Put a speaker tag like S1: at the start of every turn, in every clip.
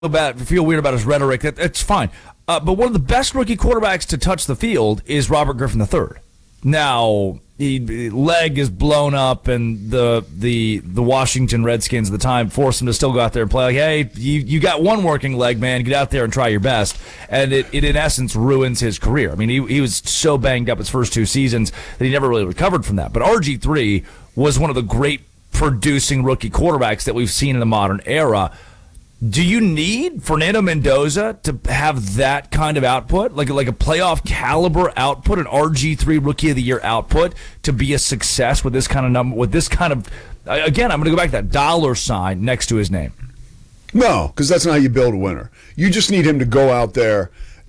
S1: feel weird about his rhetoric. That's fine. But one of the best rookie quarterbacks to touch the field is Robert Griffin III. Now, leg is blown up, and the Washington Redskins at the time forced him to still go out there and play. Like, hey, you got one working leg, man. Get out there and try your best. And it in essence ruins his career. I mean, he was so banged up his first two seasons that he never really recovered from that. But RG3 was one of the great producing rookie quarterbacks that we've seen in the modern era. Do you need Fernando Mendoza to have that kind of output, like a playoff caliber output, an RG3 Rookie of the Year output, to be a success with this kind of number? With this kind of, again, I'm going to go back to that dollar sign next to his name.
S2: No, because that's not how you build a winner. You just need him to go out there.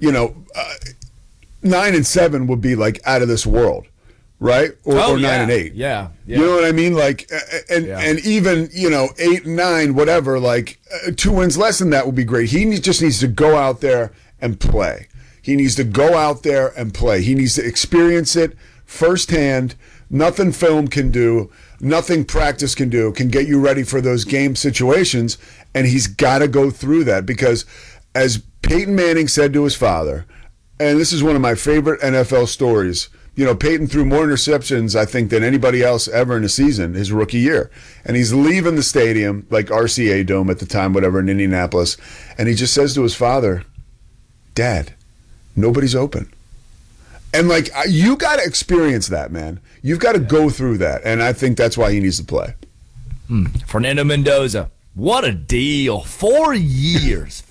S2: 9-7 would be like out of this world. Right? Or 9-8.
S1: Yeah.
S2: You know what I mean? Like, and even, 8-9, whatever, like 2 wins less than that would be great. He just needs to go out there and play. He needs to go out there and play. He needs to experience it firsthand. Nothing film can do, nothing practice can do, can get you ready for those game situations. And he's got to go through that because, as Peyton Manning said to his father, and this is one of my favorite NFL stories, Peyton threw more interceptions, I think, than anybody else ever in a season his rookie year. And he's leaving the stadium, like RCA Dome at the time, whatever, in Indianapolis. And he just says to his father, Dad, nobody's open. And, like, you got to experience that, man. You've got to go through that. And I think that's why he needs to play.
S1: Fernando Mendoza. What a deal. 4 years,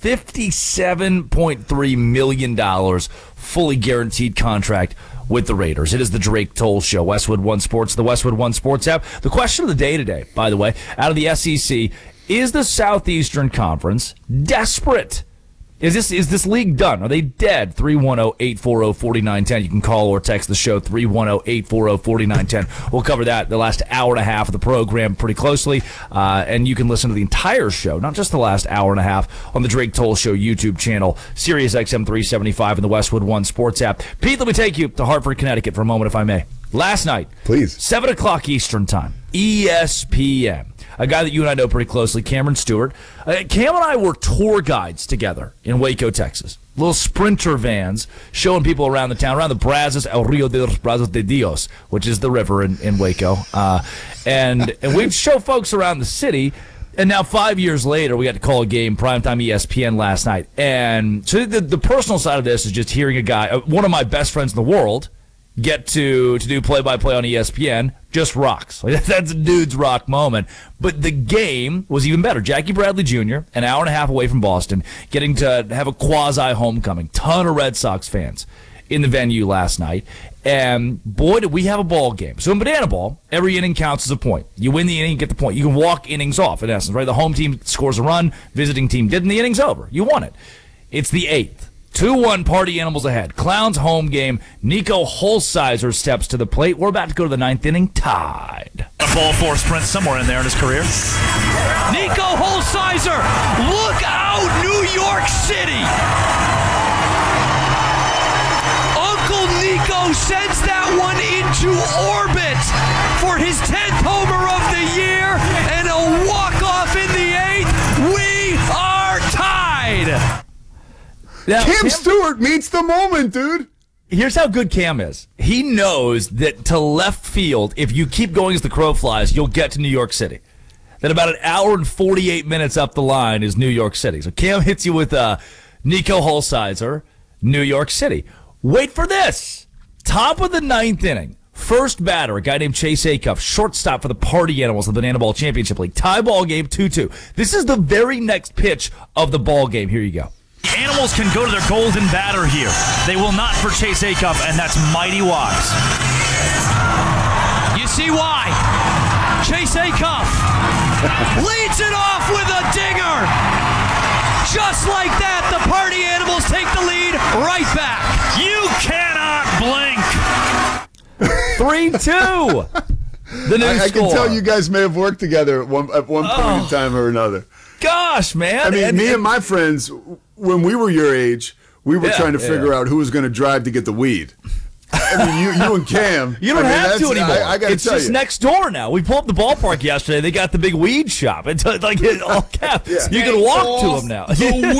S1: $57.3 million, fully guaranteed contract with the Raiders. It is the Drake Toll Show, Westwood One Sports, the Westwood One Sports app. The question of the day today, by the way, out of the SEC, is the Southeastern Conference desperate? Is this league done? Are they dead? 310-840-4910. You can call or text the show, 310-840-4910. We'll cover that the last hour and a half of the program pretty closely. And you can listen to the entire show, not just the last hour and a half, on the Drake Toll Show YouTube channel, Sirius XM 375 and the Westwood One Sports app. Pete, let me take you to Hartford, Connecticut for a moment, if I may. Last night,
S2: please,
S1: 7 o'clock Eastern time, ESPN. A guy that you and I know pretty closely, Cameron Stewart. Cam and I were tour guides together in Waco, Texas. Little Sprinter vans showing people around the town, around the Brazos, El Rio de los Brazos de Dios, which is the river in Waco. And we'd show folks around the city. And now 5 years later, we got to call a game, primetime ESPN last night. And so the personal side of this is just hearing a guy, one of my best friends in the world, get to do play-by-play on ESPN. Just rocks. That's a dude's rock moment. But the game was even better. Jackie Bradley Jr., an hour and a half away from Boston, getting to have a quasi-homecoming. Ton of Red Sox fans in the venue last night. And, boy, did we have a ball game. So in Banana Ball, every inning counts as a point. You win the inning, you get the point. You can walk innings off, in essence, right? The home team scores a run, visiting team didn't, the inning's over. You won it. It's the 8th. 2-1 Party Animals ahead. Clowns home game. Nico Holsizer steps to the plate. We're about to go to the 9th inning, tied.
S3: A ball four sprint somewhere in there in his career.
S4: Nico Holsizer, look out, New York City. Uncle Nico sends that one into orbit for his 10th homer of the year and a walk-off in the 8th. We are tied.
S1: Now,
S2: Cam Stewart meets the moment, dude.
S1: Here's how good Cam is. He knows that to left field, if you keep going as the crow flies, you'll get to New York City. That about an hour and 48 minutes up the line is New York City. So Cam hits you with Nico Holsizer, New York City. Wait for this. Top of the 9th inning. First batter, a guy named Chase Acuff, shortstop for the Party Animals of the Banana Ball Championship League. Tie ball game, 2-2. This is the very next pitch of the ball game. Here you go.
S3: The Animals can go to their golden batter here. They will not for Chase Acuff, and that's mighty wise.
S4: You see why? Chase Acuff leads it off with a dinger. Just like that, the Party Animals take the lead right back.
S3: You cannot blink.
S1: 3-2. The new
S2: I
S1: score.
S2: can tell you guys may have worked together at one point in time or another.
S1: Gosh, man.
S2: I mean, me and my friends, when we were your age, we were trying to figure out who was going to drive to get the weed. I mean, you and Cam.
S1: You don't have to anymore.
S2: I got to
S1: it's
S2: tell
S1: just
S2: you.
S1: next door now. We pulled up the ballpark yesterday. They got the big weed shop. It's like all cap.
S2: Yeah.
S1: You can walk to them now.